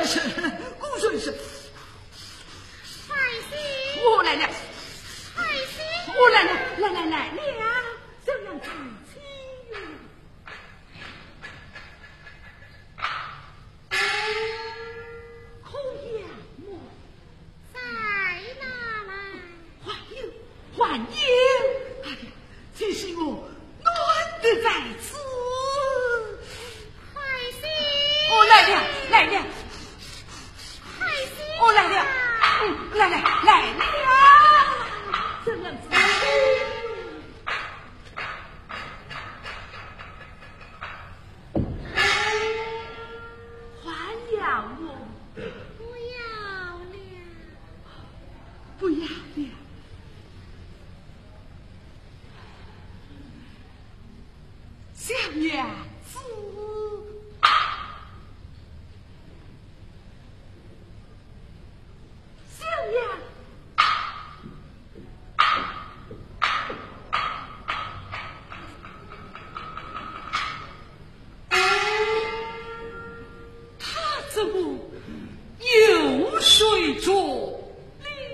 是，公孙是。 海心， 我来了。 海心， 我来了，来了，这样子亲。可要么？ 在哪来？ 还有，哎呀，其实我暖得在此。 海心， 我来了， 海心， 我来了，来了，这样子。还要我？ 不要了， 不要了。